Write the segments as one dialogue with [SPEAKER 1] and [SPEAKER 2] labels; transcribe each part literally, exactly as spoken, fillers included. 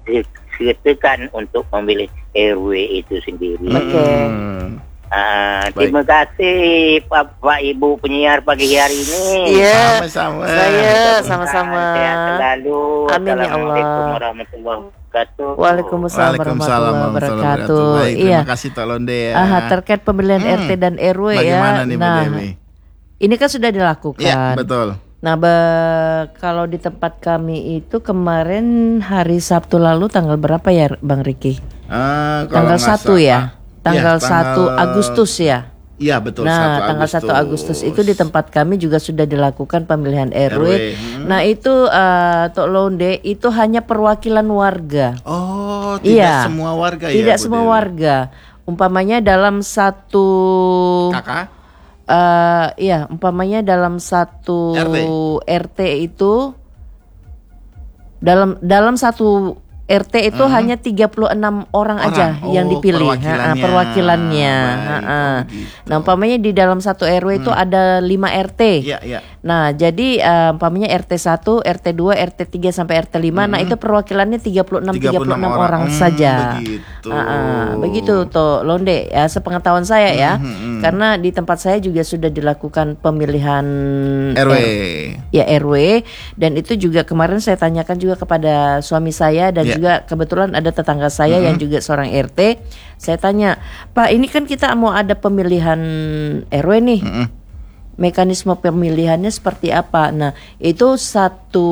[SPEAKER 1] dikatakan untuk memilih R W itu sendiri.
[SPEAKER 2] Oke. Okay.
[SPEAKER 1] Uh, terima kasih Bapak Ibu penyiar pagi hari ini.
[SPEAKER 2] Iya.
[SPEAKER 3] Sama-sama.
[SPEAKER 2] Saya sama-sama.
[SPEAKER 1] Sehat selalu.
[SPEAKER 2] Amin ya Allah.
[SPEAKER 1] Assalamualaikum warahmatullahi wabarakatuh.
[SPEAKER 2] Waalaikumsalam warahmatullahi wabarakatuh.
[SPEAKER 3] Baik,
[SPEAKER 2] Iya.
[SPEAKER 3] terima kasih Tok Londe ya.
[SPEAKER 2] Aha, terkait pemilihan
[SPEAKER 3] Hmm.
[SPEAKER 2] R T dan R W ya.
[SPEAKER 3] Bagaimana nih Bu
[SPEAKER 2] Nah,
[SPEAKER 3] Dewi?
[SPEAKER 2] ini kan sudah dilakukan.
[SPEAKER 3] Iya, betul.
[SPEAKER 2] Nah, be- kalau di tempat kami itu kemarin hari Sabtu lalu tanggal berapa ya Bang Riki?
[SPEAKER 3] Ah, kalau
[SPEAKER 2] Tanggal
[SPEAKER 3] nggak
[SPEAKER 2] satu
[SPEAKER 3] salah-
[SPEAKER 2] ya. Tanggal
[SPEAKER 3] Iya,
[SPEAKER 2] satu Agustus ya.
[SPEAKER 3] Iya betul.
[SPEAKER 2] Nah, tanggal satu Agustus itu di tempat kami juga sudah dilakukan pemilihan R W.
[SPEAKER 3] R W, hmm.
[SPEAKER 2] Nah, itu uh, Tok Londe itu hanya perwakilan warga.
[SPEAKER 3] Oh, tidak
[SPEAKER 2] Iya.
[SPEAKER 3] semua warga ya.
[SPEAKER 2] Tidak
[SPEAKER 3] Bu
[SPEAKER 2] semua
[SPEAKER 3] Dewi?
[SPEAKER 2] warga. Umpamanya dalam satu
[SPEAKER 3] Kakak?
[SPEAKER 2] uh, iya, umpamanya dalam satu
[SPEAKER 3] R T.
[SPEAKER 2] R T itu dalam dalam satu R T itu
[SPEAKER 3] Hmm.
[SPEAKER 2] hanya tiga puluh enam orang,
[SPEAKER 3] Orang.
[SPEAKER 2] aja
[SPEAKER 3] Oh,
[SPEAKER 2] yang dipilih.
[SPEAKER 3] perwakilannya.
[SPEAKER 2] Ha-ha, perwakilannya.
[SPEAKER 3] Baik,
[SPEAKER 2] Ha-ha.
[SPEAKER 3] oh begitu.
[SPEAKER 2] Nah, umpamanya di dalam satu R W itu ada lima R T.
[SPEAKER 3] Iya, iya.
[SPEAKER 2] Nah, jadi uh, umpamanya R T satu, R T dua, R T tiga sampai R T lima. Nah, itu perwakilannya tiga puluh enam tiga puluh enam orang,
[SPEAKER 3] Hmm,
[SPEAKER 2] saja.
[SPEAKER 3] Begitu.
[SPEAKER 2] Ah, ah, begitu Tok Londe ya, sepengetahuan saya ya.
[SPEAKER 3] Hmm, hmm, hmm.
[SPEAKER 2] Karena di tempat saya juga sudah dilakukan pemilihan
[SPEAKER 3] R W.
[SPEAKER 2] ya R W, dan itu juga kemarin saya tanyakan juga kepada suami saya dan
[SPEAKER 3] Ya.
[SPEAKER 2] juga kebetulan ada tetangga saya
[SPEAKER 3] Mm-hmm.
[SPEAKER 2] yang juga seorang R T. Saya tanya, "Pak, ini kan kita mau ada pemilihan R W nih.
[SPEAKER 3] Mm-mm.
[SPEAKER 2] Mekanisme pemilihannya seperti apa?" Nah, itu satu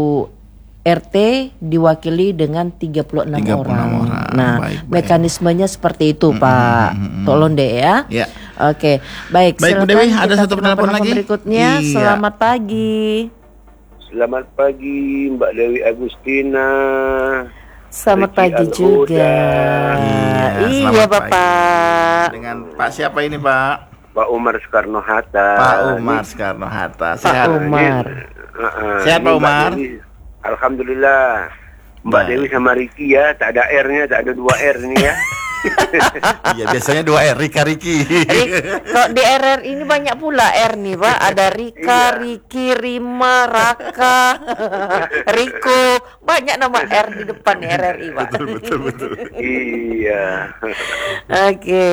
[SPEAKER 2] R T diwakili dengan tiga puluh enam
[SPEAKER 3] tiga puluh enam
[SPEAKER 2] orang.
[SPEAKER 3] orang.
[SPEAKER 2] Nah,
[SPEAKER 3] Baik, baik.
[SPEAKER 2] mekanismenya seperti itu, Pak.
[SPEAKER 3] mm-mm.
[SPEAKER 2] Tolong deh ya.
[SPEAKER 3] Ya.
[SPEAKER 2] Oke, baik.
[SPEAKER 3] Baik, Bu
[SPEAKER 2] silakan
[SPEAKER 3] Dewi, ada
[SPEAKER 2] kita
[SPEAKER 3] satu
[SPEAKER 2] terima
[SPEAKER 3] penelpon
[SPEAKER 2] penelpon
[SPEAKER 3] lagi?
[SPEAKER 2] berikutnya.
[SPEAKER 3] Iya.
[SPEAKER 2] Selamat pagi.
[SPEAKER 4] Selamat pagi Mbak Dewi Agustina.
[SPEAKER 2] Selamat
[SPEAKER 4] Riki
[SPEAKER 2] pagi
[SPEAKER 4] Al-Huda.
[SPEAKER 2] juga.
[SPEAKER 3] Iya,
[SPEAKER 2] Iya,
[SPEAKER 3] selamat
[SPEAKER 2] Bapak.
[SPEAKER 3] pagi. Dengan Pak siapa ini, Pak?
[SPEAKER 4] Pak Umar Soekarno Hatta.
[SPEAKER 3] Pak Umar Soekarno Hatta.
[SPEAKER 2] Pak
[SPEAKER 3] Sehat.
[SPEAKER 2] Umar.
[SPEAKER 4] Uh-uh.
[SPEAKER 3] Sehat,
[SPEAKER 4] Ini
[SPEAKER 3] Pak
[SPEAKER 4] Mbak
[SPEAKER 3] Umar?
[SPEAKER 4] Dewi, Alhamdulillah. Mbak
[SPEAKER 3] Baik.
[SPEAKER 4] Dewi sama Riki ya, tak ada R-nya, tak ada dua R ini ya.
[SPEAKER 3] Iya, biasanya dua R, Rika Riki.
[SPEAKER 2] Rik, kok di R R ini banyak pula R nih, Pak. Ada Rika,
[SPEAKER 4] Iya.
[SPEAKER 2] Riki, Rima, Raka, Riko. Banyak nama R di depan nih R R I, Pak.
[SPEAKER 3] betul, betul, betul.
[SPEAKER 4] Iya.
[SPEAKER 2] Oke.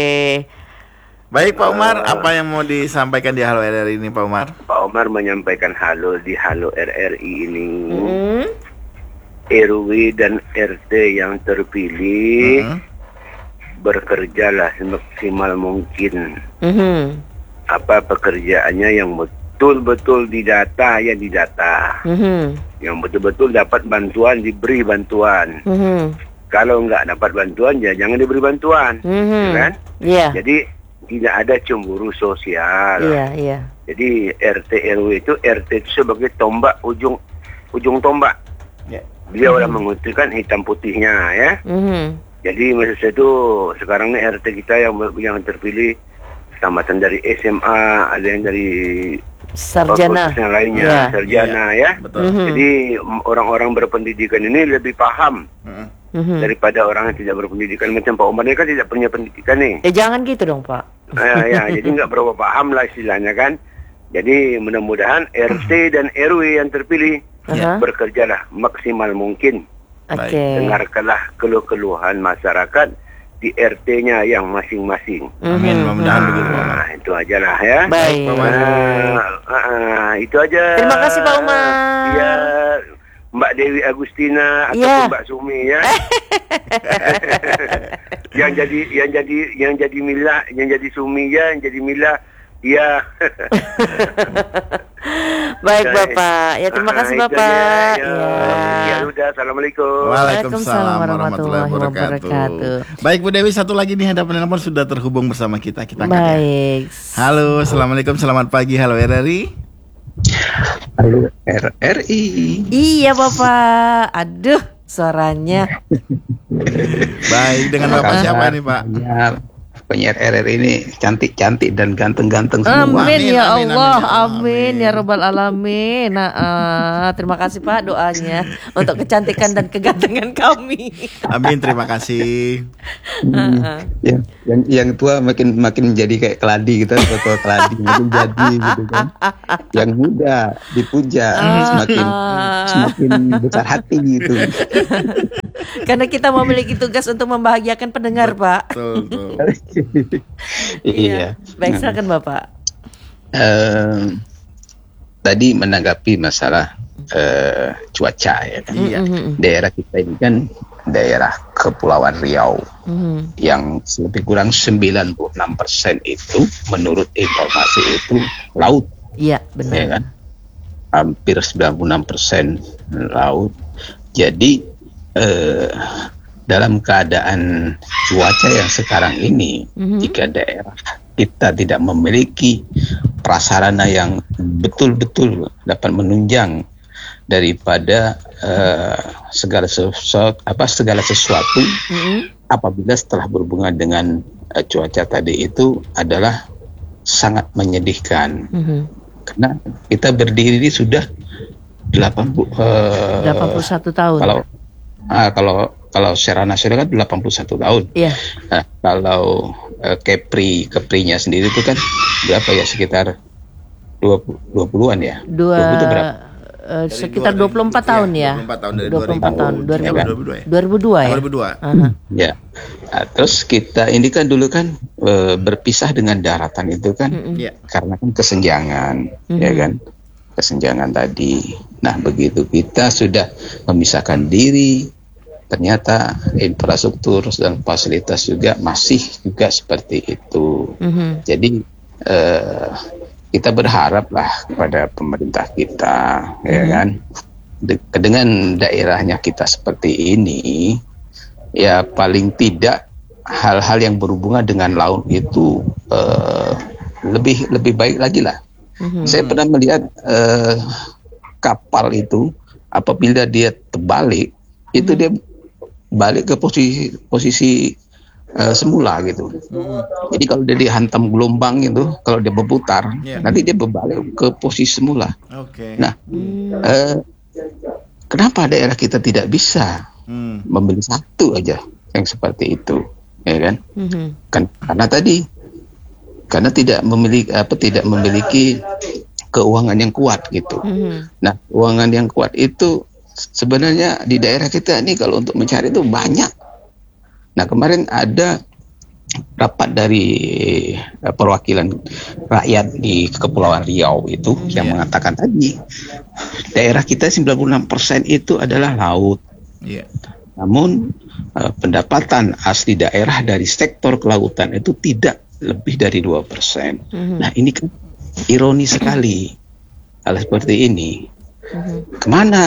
[SPEAKER 3] Baik, Pak Umar, apa yang mau disampaikan di Halo R R ini, Pak Umar?
[SPEAKER 4] Pak Umar menyampaikan halo di Halo R R I ini.
[SPEAKER 2] Hmm.
[SPEAKER 4] R W dan R T yang terpilih
[SPEAKER 3] Mhm.
[SPEAKER 4] bekerjalah semaksimal mungkin.
[SPEAKER 2] Mhm.
[SPEAKER 4] Apa pekerjaannya yang betul-betul didata ya didata.
[SPEAKER 2] Mhm.
[SPEAKER 4] Yang betul-betul dapat bantuan, diberi bantuan.
[SPEAKER 2] Mhm.
[SPEAKER 4] Kalau nggak dapat bantuan ya jangan diberi bantuan.
[SPEAKER 2] Mhm.
[SPEAKER 4] Kan?
[SPEAKER 2] Iya.
[SPEAKER 4] Jadi tidak ada cemburu sosial.
[SPEAKER 2] Iya, iya.
[SPEAKER 4] Jadi R T R W itu R T itu sebagai tombak ujung ujung tombak.
[SPEAKER 3] Ya.
[SPEAKER 4] Dia udah mengutipkan hitam putihnya ya.
[SPEAKER 2] Mhm.
[SPEAKER 4] Jadi maksud saya itu sekarang ini R T kita yang yang terpilih tamatan dari S M A, ada yang dari
[SPEAKER 2] Sarjana.
[SPEAKER 4] fakultas yang lainnya,
[SPEAKER 2] Iya.
[SPEAKER 4] sarjana ya.
[SPEAKER 3] Betul.
[SPEAKER 2] Mhm.
[SPEAKER 4] Jadi m- orang-orang berpendidikan ini lebih paham
[SPEAKER 3] Mhm.
[SPEAKER 2] Mhm.
[SPEAKER 4] daripada orang yang tidak berpendidikan. Macam Pak Umar ini kan tidak punya pendidikan nih.
[SPEAKER 2] Eh, jangan gitu dong, Pak.
[SPEAKER 4] Nah, ya, jadi nggak berapa paham lah istilahnya kan. Jadi mudah-mudahan R T dan R W yang terpilih
[SPEAKER 2] Aha.
[SPEAKER 4] bekerjalah maksimal mungkin.
[SPEAKER 2] Oke.
[SPEAKER 4] Dengarkanlah keluh-keluhan masyarakat di R T-nya yang masing-masing.
[SPEAKER 3] Amin,
[SPEAKER 2] Mhm.
[SPEAKER 3] mudah-mudahan begitu, Pak Umar.
[SPEAKER 4] Nah, itu aja lah ya.
[SPEAKER 2] Baik.
[SPEAKER 3] Pak Umar.
[SPEAKER 4] Nah, ah, ah, itu aja.
[SPEAKER 2] Terima kasih, Pak Umar.
[SPEAKER 4] Iya, Mbak Dewi Agustina
[SPEAKER 2] Iya.
[SPEAKER 4] ataupun Mbak Sumi ya. yang jadi yang jadi yang jadi Mila, yang jadi Sumi ya, yang jadi Mila. Iya.
[SPEAKER 2] Baik,
[SPEAKER 4] Ya,
[SPEAKER 2] Bapak. Ya, terima
[SPEAKER 4] ah,
[SPEAKER 2] kasih,
[SPEAKER 4] itu
[SPEAKER 2] Bapak.
[SPEAKER 4] aja, ya.
[SPEAKER 2] Ya.
[SPEAKER 4] Ya udah, assalamualaikum.
[SPEAKER 3] Waalaikumsalam warahmatullahi wabarakatuh.
[SPEAKER 2] wabarakatuh.
[SPEAKER 3] Baik, Bu Dewi, satu lagi nih ada penelpon sudah terhubung bersama kita. Kita angkat ya.
[SPEAKER 2] Baik.
[SPEAKER 3] Halo, assalamualaikum, selamat pagi. Halo R R I.
[SPEAKER 5] Halo R R I.
[SPEAKER 2] Iya, Bapak. Aduh, suaranya.
[SPEAKER 3] Baik, dengan
[SPEAKER 5] Apa
[SPEAKER 3] Bapak
[SPEAKER 5] kabar?
[SPEAKER 3] siapa nih, Pak?
[SPEAKER 5] Penyiar, penyiar R R I ini cantik-cantik dan ganteng-ganteng semua.
[SPEAKER 2] Amin,
[SPEAKER 3] Amin,
[SPEAKER 2] ya
[SPEAKER 3] amin,
[SPEAKER 2] Allah,
[SPEAKER 3] amin, ya Allah,
[SPEAKER 2] amin,
[SPEAKER 3] amin.
[SPEAKER 2] ya Rabbal Alamin. Nah, eh, terima kasih Pak doanya untuk kecantikan dan kegantengan kami.
[SPEAKER 3] Amin, terima kasih.
[SPEAKER 5] Hmm. yang, yang yang tua makin makin jadi kayak keladi gitu, tua keladi makin jadi gitu kan. Yang muda dipuja semakin
[SPEAKER 2] Ah.
[SPEAKER 5] semakin besar hati gitu.
[SPEAKER 2] Karena kita memiliki tugas untuk membahagiakan pendengar, Pak.
[SPEAKER 3] Betul, betul.
[SPEAKER 5] Iya.
[SPEAKER 2] Baik, silakan Bapak.
[SPEAKER 5] Eh, tadi menanggapi masalah eh, cuaca ya kan.
[SPEAKER 3] Iya.
[SPEAKER 5] Daerah kita ini kan daerah Kepulauan Riau
[SPEAKER 2] Mhm.
[SPEAKER 5] yang lebih kurang sembilan puluh enam persen itu menurut informasi itu laut,
[SPEAKER 2] Iya,
[SPEAKER 5] ya
[SPEAKER 2] benar.
[SPEAKER 5] kan? Hampir sembilan puluh enam persen laut. Jadi eh, dalam keadaan cuaca yang sekarang ini,
[SPEAKER 2] Mhm.
[SPEAKER 5] jika daerah kita tidak memiliki prasarana yang betul-betul dapat menunjang daripada eh, segala sesuatu apa segala sesuatu
[SPEAKER 2] Mhm.
[SPEAKER 5] apabila setelah berhubungan dengan eh, cuaca tadi itu adalah sangat menyedihkan.
[SPEAKER 2] Mhm.
[SPEAKER 5] Karena kita berdiri ini sudah delapan puluh eh,
[SPEAKER 2] delapan puluh satu tahun.
[SPEAKER 5] kalau ah, kalau kalau secara nasional kan delapan puluh satu tahun.
[SPEAKER 2] Iya.
[SPEAKER 5] Nah, kalau eh, Kepri Keprinya sendiri itu kan berapa ya, sekitar dua puluhan ya.
[SPEAKER 2] Dua
[SPEAKER 5] dua puluh itu berapa?
[SPEAKER 2] eh,
[SPEAKER 3] Dari
[SPEAKER 2] sekitar
[SPEAKER 3] dua-
[SPEAKER 2] dua puluh empat tahun
[SPEAKER 3] iya,
[SPEAKER 2] ya.
[SPEAKER 3] dua puluh empat tahun dari
[SPEAKER 2] dua puluh empat tahun.
[SPEAKER 5] dua
[SPEAKER 2] dua
[SPEAKER 5] ribu.
[SPEAKER 2] ribu
[SPEAKER 3] dua ribu dua ya?
[SPEAKER 2] dua ribu dua ya.
[SPEAKER 3] dua ribu dua.
[SPEAKER 2] Aha.
[SPEAKER 5] Ya. Nah, terus kita ini kan dulu kan eh, berpisah dengan daratan itu kan
[SPEAKER 2] Mm-mm.
[SPEAKER 3] Iya.
[SPEAKER 5] karena kan kesenjangan,
[SPEAKER 2] Mhm.
[SPEAKER 5] ya kan, kesenjangan tadi. Nah, begitu kita sudah memisahkan diri, ternyata infrastruktur dan fasilitas juga masih juga seperti itu.
[SPEAKER 2] Mhm.
[SPEAKER 5] Jadi eh, kita berharap lah kepada pemerintah kita, ya kan, De- dengan daerahnya kita seperti ini, ya paling tidak hal-hal yang berhubungan dengan laut itu eh, lebih lebih baik lagi lah.
[SPEAKER 2] Mhm.
[SPEAKER 5] Saya pernah melihat eh, kapal itu apabila dia terbalik, itu dia balik ke posisi posisi eh, semula gitu. Jadi kalau dia dihantam gelombang itu, kalau dia berputar,
[SPEAKER 3] Iya.
[SPEAKER 5] nanti dia berbalik ke posisi semula.
[SPEAKER 3] Oke.
[SPEAKER 5] Nah, eh, kenapa daerah kita tidak bisa
[SPEAKER 3] Hmm.
[SPEAKER 5] membeli satu aja yang seperti itu, ya kan?
[SPEAKER 2] Mhm.
[SPEAKER 5] Kan karena tadi karena tidak memiliki apa tidak memiliki keuangan yang kuat gitu.
[SPEAKER 2] Mhm.
[SPEAKER 5] Nah, keuangan yang kuat itu sebenarnya di daerah kita ini kalau untuk mencari itu banyak. Nah, kemarin ada rapat dari eh, perwakilan rakyat di Kepulauan Riau itu yang
[SPEAKER 3] Iya.
[SPEAKER 5] mengatakan tadi daerah kita sembilan puluh enam persen itu adalah laut.
[SPEAKER 3] Iya.
[SPEAKER 5] Namun eh, pendapatan asli daerah dari sektor kelautan itu tidak lebih dari dua persen.
[SPEAKER 2] Mhm.
[SPEAKER 5] Nah, ini kan ironi sekali hal seperti ini.
[SPEAKER 2] Mhm.
[SPEAKER 5] Kemana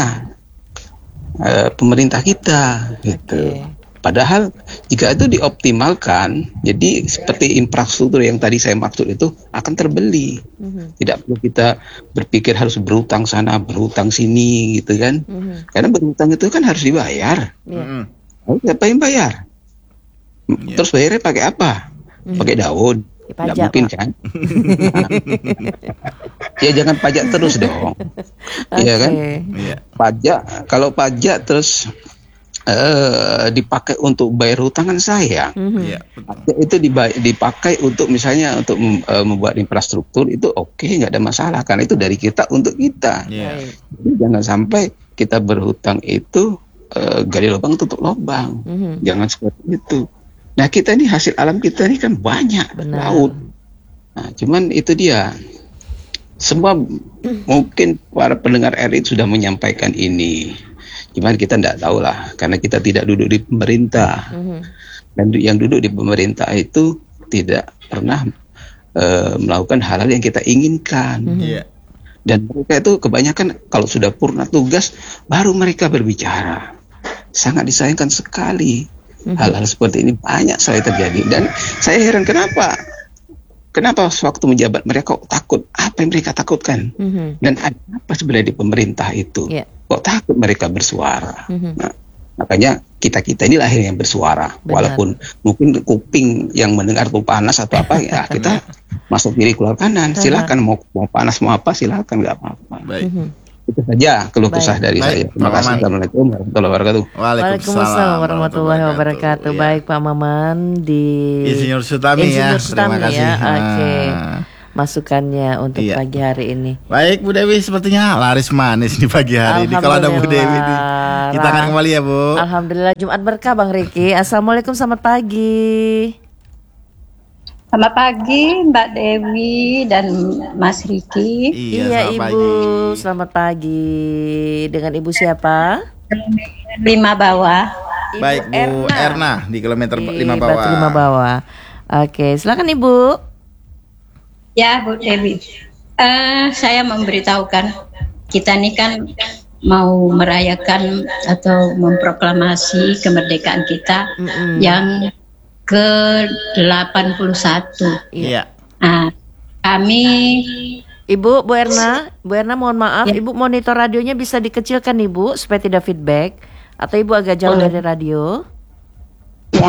[SPEAKER 5] eh, pemerintah kita gitu.
[SPEAKER 2] Oke.
[SPEAKER 5] Padahal jika itu dioptimalkan, jadi seperti infrastruktur yang tadi saya maksud itu akan terbeli.
[SPEAKER 2] Mhm.
[SPEAKER 5] Tidak perlu kita berpikir harus berhutang sana, berhutang sini gitu kan.
[SPEAKER 2] Mhm.
[SPEAKER 5] Karena berhutang itu kan harus dibayar.
[SPEAKER 2] Iya.
[SPEAKER 3] Mm-mm.
[SPEAKER 5] Lalu siapa yang bayar?
[SPEAKER 3] Iya.
[SPEAKER 5] Terus bayarnya pakai apa? Pakai daun.
[SPEAKER 2] Ya,
[SPEAKER 5] Nggak
[SPEAKER 2] pajak,
[SPEAKER 5] mungkin
[SPEAKER 2] Pak.
[SPEAKER 5] kan? Ya jangan pajak terus dong. Iya kan?
[SPEAKER 2] Oke.
[SPEAKER 3] Iya.
[SPEAKER 5] Pajak, kalau pajak terus eh, dipakai untuk bayar hutangan saya.
[SPEAKER 2] Mhm.
[SPEAKER 3] Iya. Betul.
[SPEAKER 5] Pajak itu diba- dipakai untuk misalnya untuk mem- eh, membuat infrastruktur itu oke, nggak ada masalah karena itu dari kita untuk kita.
[SPEAKER 3] Iya.
[SPEAKER 2] Baik.
[SPEAKER 5] Jadi jangan sampai kita berhutang itu eh, gali lubang tutup lubang.
[SPEAKER 2] Mhm.
[SPEAKER 5] Jangan seperti itu. Nah, kita ini hasil alam kita ini kan banyak,
[SPEAKER 2] Benar.
[SPEAKER 5] laut. Nah, cuman itu dia. Semua mungkin para pendengar R I sudah menyampaikan ini. Cuman kita tidak tahu lah, karena kita tidak duduk di pemerintah.
[SPEAKER 2] Mhm.
[SPEAKER 5] Dan du- yang duduk di pemerintah itu tidak pernah eh, melakukan hal-hal yang kita inginkan.
[SPEAKER 3] Iya.
[SPEAKER 5] Dan mereka itu kebanyakan kalau sudah purna tugas, baru mereka berbicara. Sangat disayangkan sekali. Hal-hal seperti ini banyak sekali terjadi. Dan saya heran kenapa Kenapa sewaktu menjabat mereka kok takut? Apa yang mereka takutkan?
[SPEAKER 2] Mhm.
[SPEAKER 5] Dan ada apa sebenarnya di pemerintah itu?
[SPEAKER 2] Iya.
[SPEAKER 5] Kok takut mereka bersuara?
[SPEAKER 2] Mhm.
[SPEAKER 5] Nah, makanya kita-kita inilah akhirnya yang bersuara.
[SPEAKER 2] Benar.
[SPEAKER 5] Walaupun mungkin kuping yang mendengar tuh panas atau apa, ya kita masuk kiri keluar kanan. Silakan mau mau panas mau apa silakan, nggak apa-apa.
[SPEAKER 3] Baik.
[SPEAKER 2] Mhm.
[SPEAKER 5] Itu saja keluh kesah
[SPEAKER 2] Baik.
[SPEAKER 5] dari
[SPEAKER 3] Baik,
[SPEAKER 5] saya. Terima
[SPEAKER 3] Pak
[SPEAKER 5] kasih.
[SPEAKER 3] Maman.
[SPEAKER 5] Assalamualaikum warahmatullahi wabarakatuh.
[SPEAKER 2] Waalaikumsalam warahmatullahi wabarakatuh.
[SPEAKER 3] Iya.
[SPEAKER 2] Baik Pak Maman di
[SPEAKER 3] Insinyur Sutami ya.
[SPEAKER 2] Insinyur
[SPEAKER 3] Terima
[SPEAKER 2] Sutami
[SPEAKER 3] kasih.
[SPEAKER 2] ya. Oke.
[SPEAKER 3] Ah.
[SPEAKER 2] masukannya untuk
[SPEAKER 3] Iya.
[SPEAKER 2] pagi hari ini.
[SPEAKER 3] Baik Bu Dewi, sepertinya laris manis di pagi hari ini kalau ada Bu Dewi nih. Kita akan kembali ya Bu.
[SPEAKER 2] Alhamdulillah, Jumat berkah Bang Riki. Assalamualaikum, selamat pagi.
[SPEAKER 6] Selamat pagi Mbak Dewi dan Mas Riki.
[SPEAKER 2] Iya,
[SPEAKER 3] selamat
[SPEAKER 2] Ibu,
[SPEAKER 3] pagi.
[SPEAKER 2] selamat pagi. Dengan Ibu siapa?
[SPEAKER 6] Lima bawah.
[SPEAKER 2] Ibu
[SPEAKER 3] Baik Bu Erna, di kilometer
[SPEAKER 2] Di
[SPEAKER 3] lima bawah.
[SPEAKER 2] Batu Lima Bawah. Oke, silakan Ibu.
[SPEAKER 6] Ya Bu Dewi, Eh, saya memberitahukan kita ini kan mau merayakan atau memproklamasi kemerdekaan kita
[SPEAKER 2] Mm-mm.
[SPEAKER 6] yang ke delapan puluh satu.
[SPEAKER 3] Iya.
[SPEAKER 6] Nah, kami
[SPEAKER 2] Ibu, Bu Erna, Bu Erna mohon maaf,
[SPEAKER 6] Ya.
[SPEAKER 2] Ibu monitor radionya bisa dikecilkan Ibu supaya tidak feedback, atau Ibu agak jauh
[SPEAKER 6] Boleh.
[SPEAKER 2] dari radio.
[SPEAKER 6] ya.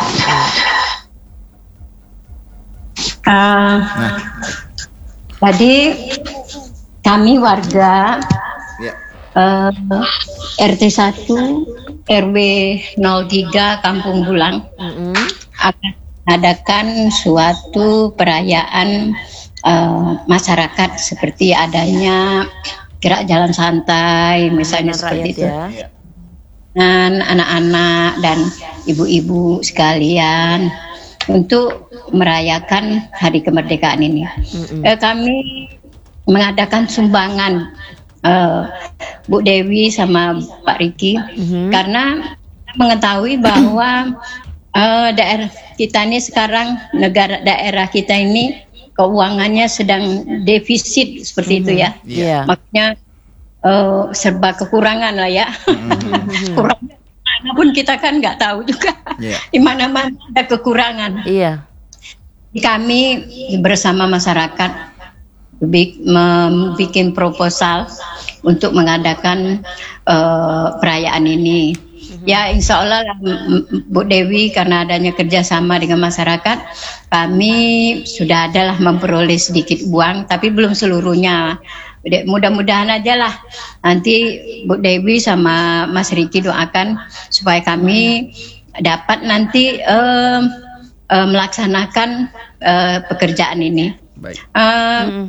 [SPEAKER 6] Ah,
[SPEAKER 3] Nah,
[SPEAKER 6] Jadi kami warga
[SPEAKER 3] ya.
[SPEAKER 6] eh, R T satu R W nol tiga Kampung Bulang
[SPEAKER 2] Mm-mm.
[SPEAKER 6] akan mengadakan suatu perayaan eh, masyarakat seperti adanya gerak jalan santai misalnya
[SPEAKER 2] Dengan
[SPEAKER 6] seperti
[SPEAKER 2] rakyat
[SPEAKER 6] itu
[SPEAKER 2] ya.
[SPEAKER 3] Iya.
[SPEAKER 6] dengan anak-anak dan ibu-ibu sekalian untuk merayakan hari kemerdekaan ini.
[SPEAKER 2] Mm-mm.
[SPEAKER 6] Eh, kami mengadakan sumbangan eh, Bu Dewi sama Pak Riki
[SPEAKER 2] Mhm.
[SPEAKER 6] karena mengetahui bahwa eh, daerah kita ini sekarang negara daerah kita ini keuangannya sedang defisit seperti itu ya.
[SPEAKER 2] Iya.
[SPEAKER 6] Makanya eh, serba kekurangan lah ya. Kurang mana pun kita kan nggak tahu juga.
[SPEAKER 3] Iya.
[SPEAKER 6] Di mana-mana ada kekurangan.
[SPEAKER 2] Iya.
[SPEAKER 6] Kami bersama masyarakat bik- membuat proposal untuk mengadakan eh, perayaan ini. Ya insya Allah lah, M- M- Bu Dewi karena adanya kerjasama dengan masyarakat, kami sudah adalah memperoleh sedikit uang, tapi belum seluruhnya. De- Mudah-mudahan aja lah nanti Bu Dewi sama Mas Riki doakan supaya kami dapat nanti eh, eh, melaksanakan eh, pekerjaan ini.
[SPEAKER 3] Baik.
[SPEAKER 6] Eh,
[SPEAKER 2] Mm-mm.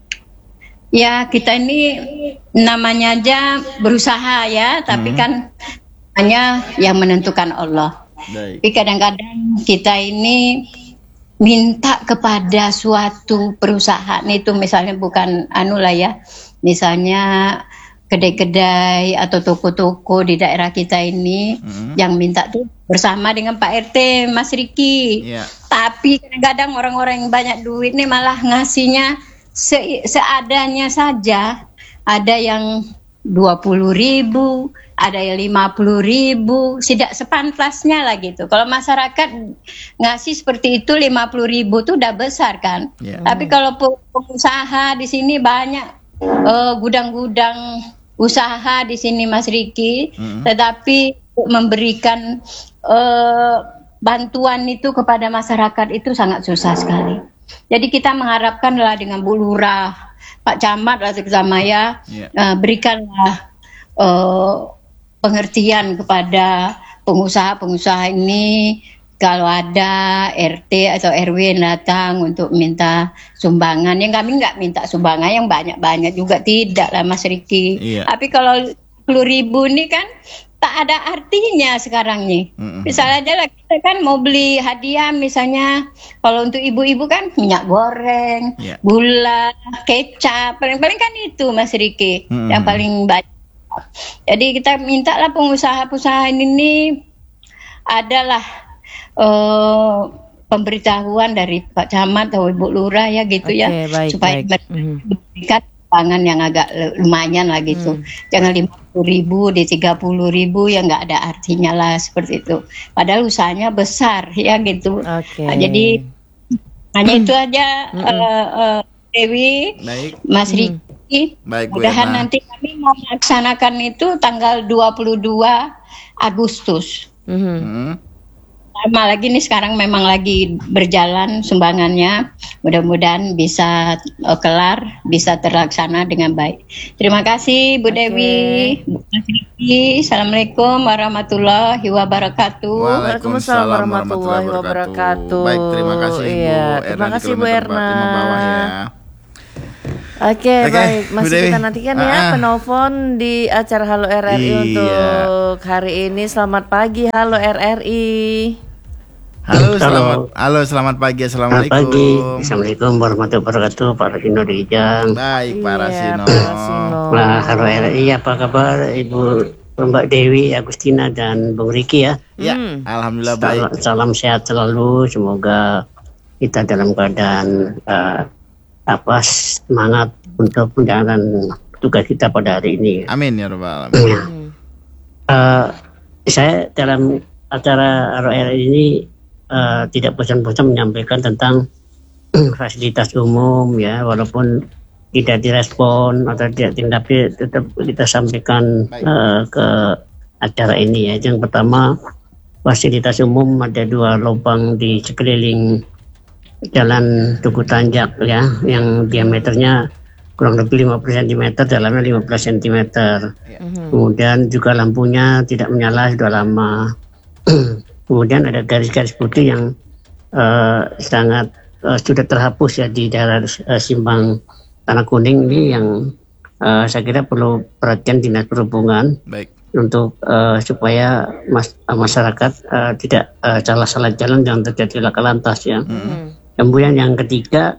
[SPEAKER 6] Ya kita ini namanya aja berusaha ya, tapi kan hanya yang menentukan Allah.
[SPEAKER 3] Baik.
[SPEAKER 6] Tapi kadang-kadang kita ini minta kepada suatu perusahaan itu misalnya bukan anu lah ya, misalnya kedai-kedai atau toko-toko di daerah kita ini
[SPEAKER 3] Mhm.
[SPEAKER 6] yang minta tuh bersama dengan Pak R T Mas Riki.
[SPEAKER 3] Iya.
[SPEAKER 6] Tapi kadang-kadang orang-orang yang banyak duit nih malah ngasihnya se- seadanya saja. Ada yang dua puluh ribu, ada yang lima puluh ribu, tidak sepantasnya lah gitu. Kalau masyarakat ngasih seperti itu lima puluh ribu tuh udah besar kan.
[SPEAKER 3] Iya.
[SPEAKER 6] Tapi kalau pe- pengusaha di sini banyak eh, gudang-gudang usaha di sini Mas Riki,
[SPEAKER 3] Mm.
[SPEAKER 6] tetapi memberikan eh, bantuan itu kepada masyarakat itu sangat susah sekali. Jadi kita mengharapkanlah dengan Bu Lurah, Pak Camat atau Zamaya,
[SPEAKER 3] Iya.
[SPEAKER 6] eh, berikanlah eh, pengertian kepada pengusaha-pengusaha ini kalau ada R T atau R W yang datang untuk minta sumbangan. Yang kami nggak minta sumbangan yang banyak-banyak juga tidak lah Mas Riki.
[SPEAKER 3] Iya.
[SPEAKER 6] Tapi kalau sepuluh ribu ini kan tak ada artinya sekarang nih.
[SPEAKER 3] Mm-mm.
[SPEAKER 6] Misalnya aja lah kita kan mau beli hadiah misalnya kalau untuk ibu-ibu kan minyak goreng,
[SPEAKER 3] Iya.
[SPEAKER 6] gula, kecap, paling-paling kan itu Mas Riki
[SPEAKER 3] Mm-mm.
[SPEAKER 6] yang paling banyak. Jadi kita mintalah pengusaha-pengusaha ini adalah eh, pemberitahuan dari Pak Camat atau Ibu Lurah ya gitu
[SPEAKER 2] Oke,
[SPEAKER 6] ya
[SPEAKER 2] baik,
[SPEAKER 6] supaya
[SPEAKER 2] baik.
[SPEAKER 6] mereka
[SPEAKER 2] Mhm.
[SPEAKER 6] diberikan pangan yang agak le- lumayan lah gitu.
[SPEAKER 2] Hmm.
[SPEAKER 6] Jangan lima puluh ribu di tiga puluh ribu yang nggak ada artinya lah seperti itu. Padahal usahanya besar ya gitu.
[SPEAKER 2] Oke.
[SPEAKER 6] Nah, jadi hanya itu aja eh, eh, Dewi,
[SPEAKER 3] Baik.
[SPEAKER 6] Mas Riki.
[SPEAKER 3] Baik, Bu
[SPEAKER 6] Mudahan
[SPEAKER 3] Erna.
[SPEAKER 6] nanti kami mau melaksanakan itu tanggal dua puluh dua Agustus.
[SPEAKER 2] Mhm.
[SPEAKER 3] Hmm.
[SPEAKER 6] lama lagi nih, sekarang memang lagi berjalan sumbangannya. Mudah-mudahan bisa uh, kelar, bisa terlaksana dengan baik. Terima kasih Bu
[SPEAKER 2] Oke.
[SPEAKER 6] Dewi, Bu Riki. Assalamualaikum warahmatullahi wabarakatuh.
[SPEAKER 2] Waalaikumsalam warahmatullahi wabarakatuh.
[SPEAKER 3] Baik, terima kasih Bu
[SPEAKER 2] Iya,
[SPEAKER 3] Erna
[SPEAKER 2] terima
[SPEAKER 3] di
[SPEAKER 2] kasih Bu
[SPEAKER 3] kilometer
[SPEAKER 2] Erna.
[SPEAKER 3] empat puluh lima bawah ya.
[SPEAKER 2] Oke,
[SPEAKER 3] Oke,
[SPEAKER 2] baik.
[SPEAKER 3] Bu
[SPEAKER 2] Masih
[SPEAKER 3] Dewi.
[SPEAKER 2] kita nantikan
[SPEAKER 3] Ah,
[SPEAKER 2] ya
[SPEAKER 3] ah.
[SPEAKER 2] penelpon di acara Halo R R I
[SPEAKER 3] Iya.
[SPEAKER 2] untuk hari ini. Selamat pagi Halo R R I.
[SPEAKER 3] Halo,
[SPEAKER 7] Halo.
[SPEAKER 3] selamat halo, selamat pagi.
[SPEAKER 7] Selamat
[SPEAKER 3] Assalamualaikum.
[SPEAKER 7] pagi. Assalamualaikum warahmatullahi wabarakatuh. Pak Rasino dari Ijang.
[SPEAKER 3] Baik, Pak
[SPEAKER 2] Iya,
[SPEAKER 3] Rasino.
[SPEAKER 2] Pak Rasino.
[SPEAKER 7] Nah, halo R R I, apa kabar Ibu Mbak Dewi, Agustina dan Bung Riki ya?
[SPEAKER 3] Ya,
[SPEAKER 2] Hmm.
[SPEAKER 3] alhamdulillah baik.
[SPEAKER 7] Salam, salam sehat selalu. Semoga kita dalam keadaan eh, apa semangat untuk menjalankan tugas kita pada hari ini.
[SPEAKER 3] Amin ya rabbal alamin.
[SPEAKER 7] Ya. Eh, saya dalam acara R R I ini eh, tidak bosan-bosan menyampaikan tentang fasilitas umum ya, walaupun tidak direspon atau tidak tindapi, tetap kita sampaikan eh, ke acara ini ya. Yang pertama, fasilitas umum ada dua lubang di sekeliling Jalan Tugu Tanjak ya, yang diameternya kurang lebih lima puluh sentimeter, dalamnya lima belas sentimeter. Kemudian juga lampunya tidak menyala sudah lama. Kemudian ada garis-garis putih yang eh, sangat eh, sudah terhapus ya di daerah eh, Simpang Tanah Kuning ini, yang eh, saya kira perlu perhatian Dinas Perhubungan
[SPEAKER 3] Baik.
[SPEAKER 7] untuk eh, supaya mas, masyarakat eh, tidak eh, salah-salah jalan, yang terjadi laka lantas ya. Kemudian yang ketiga,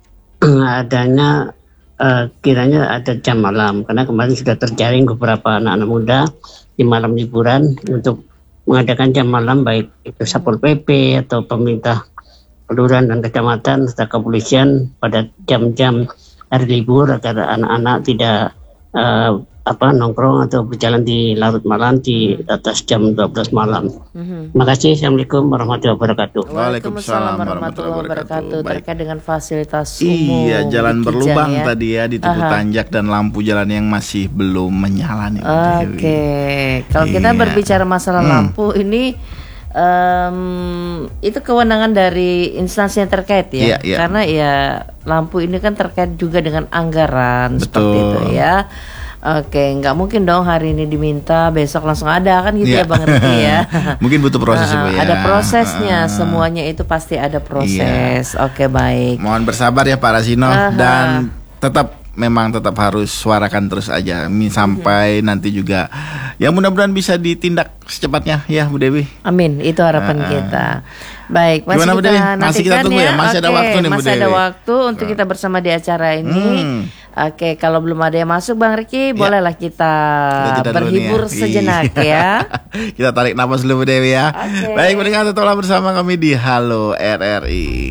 [SPEAKER 7] adanya eh, kiranya ada jam malam, karena kemarin sudah terjaring beberapa anak-anak muda di malam liburan untuk mengadakan jam malam, baik itu Satpol P P atau pemerintah kelurahan dan kecamatan serta kepolisian pada jam-jam hari libur, agar anak-anak tidak eh, apa nongkrong atau berjalan di larut malam di atas jam dua belas malam. Terima kasih. Assalamualaikum warahmatullahi wabarakatuh.
[SPEAKER 2] Waalaikumsalam warahmatullahi wabarakatuh.
[SPEAKER 3] Baik.
[SPEAKER 2] Terkait dengan fasilitas umum.
[SPEAKER 3] Iya, jalan
[SPEAKER 2] di Kijang
[SPEAKER 3] berlubang
[SPEAKER 2] ya.
[SPEAKER 3] tadi ya di Tugu
[SPEAKER 2] Aha.
[SPEAKER 3] Tanjak, dan lampu jalan yang masih belum menyala nih. Bu
[SPEAKER 2] Oke,
[SPEAKER 3] Dewi.
[SPEAKER 2] kalau kita
[SPEAKER 3] Iya.
[SPEAKER 2] berbicara masalah
[SPEAKER 3] Hmm.
[SPEAKER 2] lampu ini, em, itu kewenangan dari instansi yang terkait ya,
[SPEAKER 3] Iya, iya.
[SPEAKER 2] karena ya lampu ini kan terkait juga dengan anggaran seperti
[SPEAKER 3] Betul.
[SPEAKER 2] itu ya. Oke, nggak mungkin dong hari ini diminta besok langsung ada kan gitu
[SPEAKER 3] Iya.
[SPEAKER 2] ya Bang Riki ya.
[SPEAKER 3] Mungkin butuh proses
[SPEAKER 2] Ah,
[SPEAKER 3] Ibu ya.
[SPEAKER 2] Ada prosesnya,
[SPEAKER 3] Ah.
[SPEAKER 2] semuanya itu pasti ada proses. Oke baik.
[SPEAKER 3] Mohon bersabar ya Pak Rasino,
[SPEAKER 2] Aha.
[SPEAKER 3] dan tetap memang tetap harus suarakan terus aja Mi- sampai nanti juga ya mudah-mudahan bisa ditindak secepatnya ya Bu Dewi.
[SPEAKER 2] Amin, itu harapan
[SPEAKER 3] Ah, ah.
[SPEAKER 2] kita. Baik, masih
[SPEAKER 3] Gimana, Bu
[SPEAKER 2] kita
[SPEAKER 3] Dewi? Masih kita
[SPEAKER 2] nantikan
[SPEAKER 3] tunggu ya? Masih ada
[SPEAKER 2] Oke,
[SPEAKER 3] waktu nih, Bu
[SPEAKER 2] masih ada
[SPEAKER 3] Dewi.
[SPEAKER 2] waktu untuk kita bersama di acara ini.
[SPEAKER 3] Hmm.
[SPEAKER 2] Oke, kalau belum ada yang masuk Bang Riki, bolehlah kita
[SPEAKER 3] Kita jeda dulu
[SPEAKER 2] berhibur
[SPEAKER 3] nih ya.
[SPEAKER 2] sejenak
[SPEAKER 3] Iya.
[SPEAKER 2] ya.
[SPEAKER 3] Kita tarik nafas dulu Bu Dewi ya.
[SPEAKER 2] Oke.
[SPEAKER 3] Baik, mereka tetaplah bersama kami di Halo R R I.